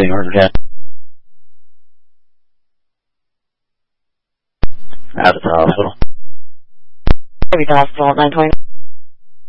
Being ordered at. Out at the hospital. Maybe the hospital at 920.